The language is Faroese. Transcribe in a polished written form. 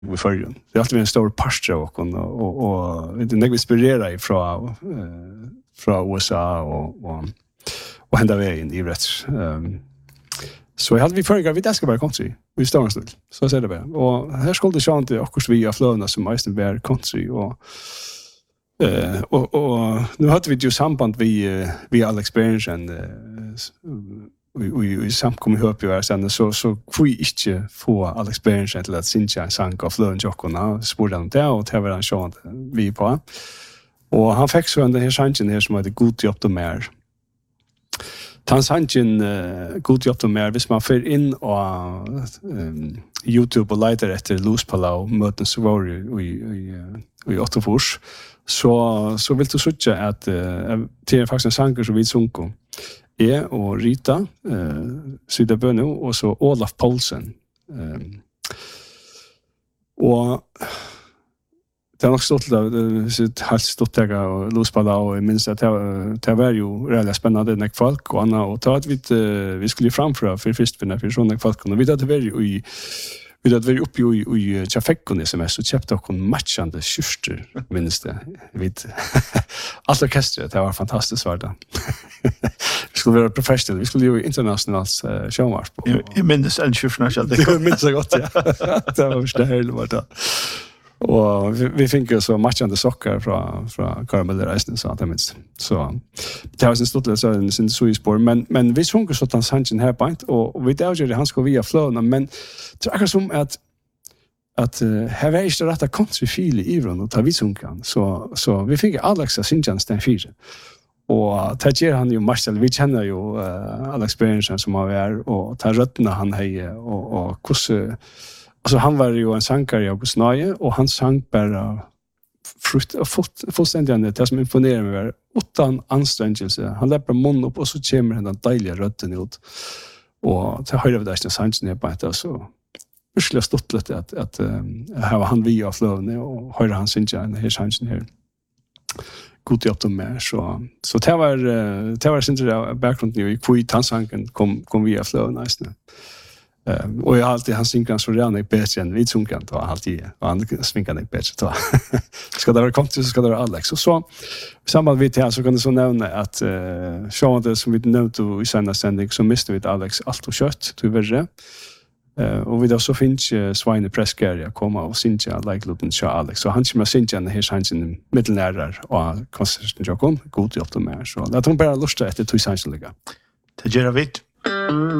vi följer. Det är alltid en stor pastor och det är inspirerar från USA och hända vägen i rätt. Så jag hade vi förra vi ska bara country. Vi står en stund. Så säger det bara. Och här skulle det chans också vi av flöna som mest är country och nu hade vi ju samband vi all experience vi samkom ihop ju sen så vi inte få all experience till att synja en sång av flön jockorna spårade han där och det var en chans vi på. Och han fick så den här chansen här som hade god jobb och mer. Tansanjen god jobb och mer hvis man för in och YouTube och letar efter Luz Palau möten så var i Åttofors så vill du söka att det är faktiskt en sånger som vi sunko och Rita Sida Böno och så Olaf Paulsen och det har nog stått sitt helt stått där och Luz Palau och minns att det var ju väldigt spännande när folk och Anna och ta att vi skulle framföra för först för såna folk och vi hade varit vi hade varit uppe i Chafekon SMS och köpte och matchande skjortor minns det vid allt orkestret det var fantastiskt var det. Vi skulle vara professional vi skulle ju internationellt showmark på. Jag minns en skjortorna själv. Det minns jag gott ja. Det var snällt var det. Och vi fick ju så matchande sockar från Caramel Reisen så att det minns. Så det var en stor så en så i spår men vi sjunker så att han här point och vi där ju han ska via flowna men det är som att här är det rätta country feel i Iron och ta vi sjunkan så vi fick Alex Sinjans den fyra. Och tager han ju Marcel vi känner ju all experience som har varit och tar rötterna han hejer och hur alltså han var ju en sångare i August Nöje och han sang bara fullständigt det som imponerar mig var utan ansträngelse. Han läppar mun upp och så kommer den dejliga rötten ut. Och det höjde vi där sin sången ner på ett så virkelig stått lite att här var han via flövne och höjde han sin den här sången här. God jobb med så det var sin bakgrund i kvitt han sången kom via flövne nästan. Och jag alltid han synkar så redan är bättre än vi synkar då alltid och han svinkar inte bättre då. Ska det vara country så ska det vara Alex och så samband vid det så kan det så nämna att det som vi nämnde i senare sändning så miste vi Alex allt och kött tyvärr. Och vi då så finns Svine Pressgeria komma och synja like Luton Shaw Alex så han kommer synja den här chansen mittelnärar och konserten jag kom god jobb med så låt hon bara lusta efter två chanser ligga. Det gör vi.